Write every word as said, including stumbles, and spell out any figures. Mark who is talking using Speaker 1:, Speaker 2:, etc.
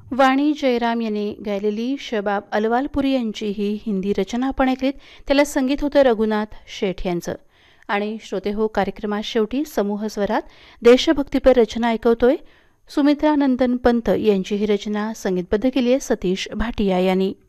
Speaker 1: वाणी जयराम यांनी गायलेली शबाब अलवालपुरी यांची ही हिंदी रचना आपण ऐकलीत. त्याला संगीत होतं रघुनाथ शेठ यांचं. आणि श्रोते हो, कार्यक्रमात शेवटी समूह स्वरात देशभक्तीपर रचना ऐकवतोय. सुमित्रा नंदन पंत यांची ही रचना संगीतबद्ध केली आहे सतीश भाटिया यांनी.